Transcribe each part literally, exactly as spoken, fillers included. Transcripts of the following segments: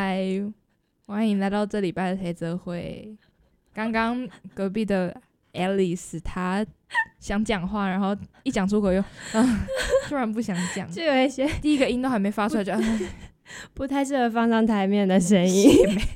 嗨，欢迎来到这礼拜的黑泽会。刚刚隔壁的 Alice 她想讲话，然后一讲出口又、啊、突然不想讲， 就有一些第一个音都还没发出来就、啊、 不太适合放上台面的声音。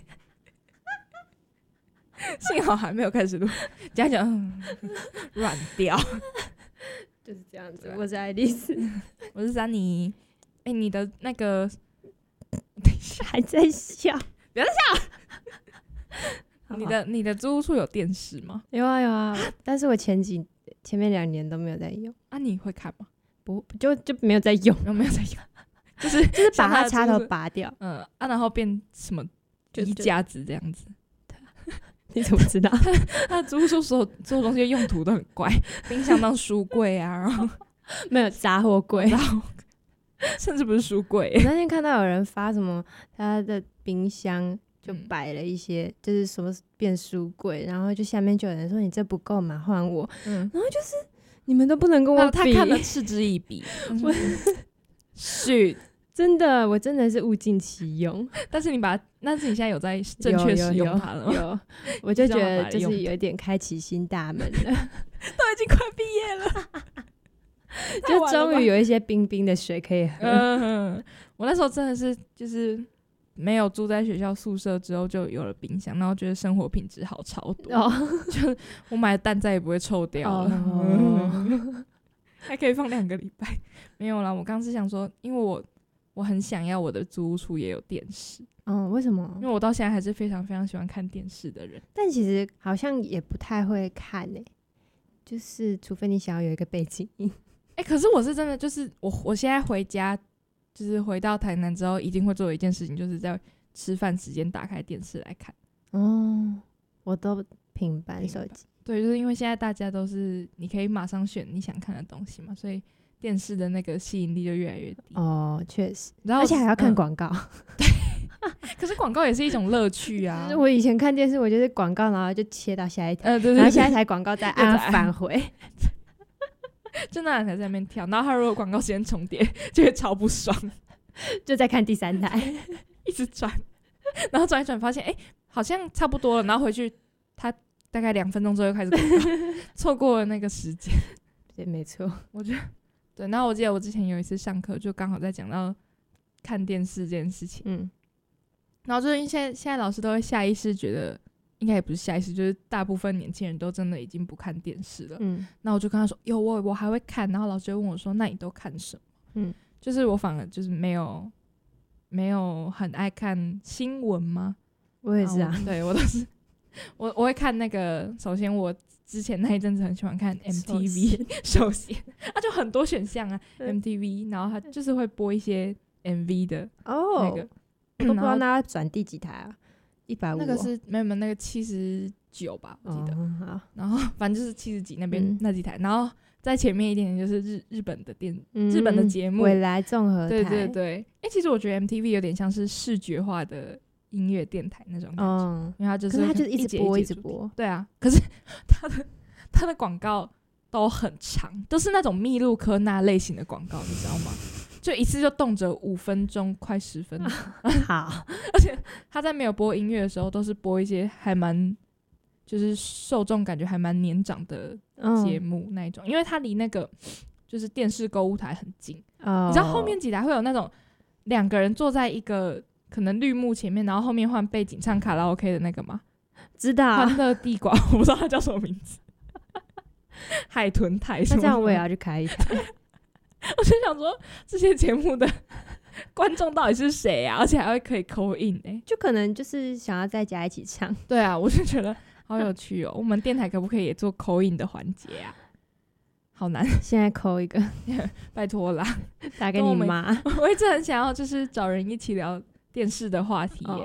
幸好还没有开始录，讲讲软掉， 就是这样子。我是爱丽丝， 我是珊妮。哎、欸，你的那个， 等一下还在笑， 不要再笑。你的你的租屋处有电视吗？ 有啊有啊，但是我前几前面两年都没有在用。 啊，你会看吗？ 不，就就没有在用， 没有在用，就是就是把它插头拔掉， 嗯啊，然后变什么衣架子这样子。 你怎么知道？ 他的租屋处所有所有东西的用途都很怪，冰箱当书柜啊，然后没有杂货柜， 甚至不是书柜。 我那天看到有人发什么，他的冰箱就摆了一些，嗯、就是什么变书柜，然后就下面就有人说你这不够嘛，换我。嗯，然后就是你们都不能跟我比， 他看了嗤之以鼻。我是真的，我真的是物尽其用。 但是你把，但是你现在有在正确使用它了吗？ 有，有有我就觉得就是有点开启新大门了，都已经快毕业了。 就终于有一些冰冰的水可以喝。 嗯，我那时候真的是就是没有住在学校宿舍之后就有了冰箱，然后觉得生活品质好超多。哦、就我买的蛋再也不会臭掉了，哦嗯、还可以放两个礼拜。没有啦，我刚是想说，因为我我很想要我的租屋处也有电视。 嗯，为什么？ 因为我到现在还是非常非常喜欢看电视的人， 但其实好像也不太会看诶、欸，就是除非你想要有一个背景音。 哎、欸，可是我是真的，就是我我现在回家，就是回到台南之后，一定会做一件事情，就是在吃饭时间打开电视来看。 哦，我都平板手机。 对，就是因为现在大家都是你可以马上选你想看的东西嘛，所以电视的那个吸引力就越来越低。 哦，确实，然后而且还要看广告。嗯、 对，可是广告也是一种乐趣啊。 我以前看电视，我就是广告，然后就切到下一台， 呃、对对对， 然后下一台广告再按返回。 就那两台在那边跳，然后他如果广告时间重叠，就会超不爽， 就再看第三台， 一直转，然后转一转发现，哎、欸，好像差不多了，然后回去，他大概两分钟之后又开始广告，错过了那个时间。 对，没错， 我觉得对。然后我记得我之前有一次上课，就刚好在讲到看电视这件事情，嗯，然后就是因为现在现在老师都会下意识觉得。应该也不是下意识，就是大部分年轻人都真的已经不看电视了。嗯，那我就跟他说，有我我还会看，然后老师就问我说，那你都看什么？嗯，就是我反而就是没有没有很爱看新闻吗？ 我也是啊， 对我都是我我会看那个，首先我之前那一阵子很喜欢看 M T V， 首先啊就很多选项啊 M T V， 然后他就是会播一些 M V 的那个， 哦，我都不知道那要转第几台啊。一百五， 那个是没有没有那个七十九吧，我记得。哦、然后反正就是七十几那边、嗯、那几台，然后在前面一点点就是日日本的电、嗯、日本的节目， 未来综合台。 对对对，哎、欸，其实我觉得 M T V 有点像是视觉化的音乐电台那种感觉，嗯、因为它就是可是它就是一直播一直播， 对啊。可是它的它的广告都很长，都是那种密录科那类型的广告，你知道吗？就一次就动辄五分钟，快十分钟。 好， 而且他在没有播音乐的时候，都是播一些还蛮，就是受众感觉还蛮年长的节目那一种，嗯、因为他离那个就是电视购物台很近。哦、你知道后面几台会有那种两个人坐在一个可能绿幕前面，然后后面换背景唱卡拉 OK 的那个吗？ 知道， 欢乐地瓜，我不知道它叫什么名字。海豚台什么什么， 那这样我也要去开一台。 我就想说，这些节目的观众到底是谁啊？而且还会可以 call in 哎、欸， 就可能就是想要在家一起唱。 对啊，我就觉得好有趣哦。我们电台可不可以也做 call in 的环节啊？好难， 现在 call 一个， 拜托啦， 打给你妈。 我一直很想要，就是找人一起聊电视的话题耶、欸